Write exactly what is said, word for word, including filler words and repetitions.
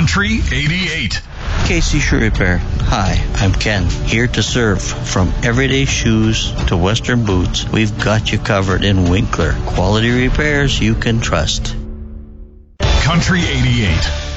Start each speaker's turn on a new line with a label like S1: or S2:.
S1: Country eighty-eight.
S2: Casey Shoe Repair. Hi, I'm Ken, here to serve. From everyday shoes to Western boots, we've got you covered in Winkler. Quality repairs you can trust.
S1: Country eighty-eight.